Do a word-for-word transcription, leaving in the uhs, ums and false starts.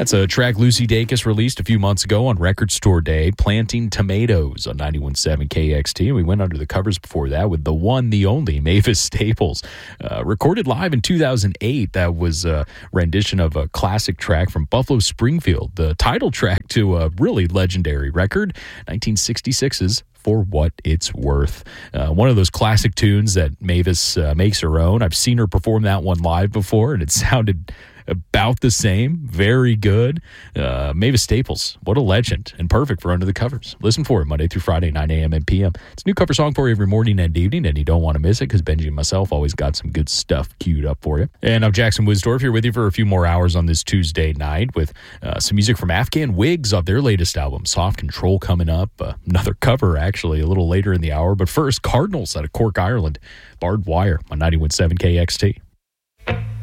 That's a track Lucy Dacus released a few months ago on Record Store Day, Planting Tomatoes on ninety-one point seven K X T. We went under the covers before that with the one, the only, Mavis Staples. Uh, recorded live in two thousand eight, that was a rendition of a classic track from Buffalo Springfield, the title track to a really legendary record, nineteen sixty-six's For What It's Worth. Uh, one of those classic tunes that Mavis uh, makes her own. I've seen her perform that one live before, and it sounded about the same. Very good. Uh, Mavis Staples, what a legend, and perfect for Under the Covers. Listen for it Monday through Friday, nine a.m. and p.m. It's a new cover song for you every morning and evening, and you don't want to miss it because Benji and myself always got some good stuff queued up for you. And I'm Jackson Wisdorf here with you for a few more hours on this Tuesday night with uh, some music from Afghan Wigs off their latest album, Soft Control, coming up. Uh, another cover, actually, a little later in the hour. But first, Cardinals out of Cork, Ireland, Barbed Wire on ninety-one point seven K X T.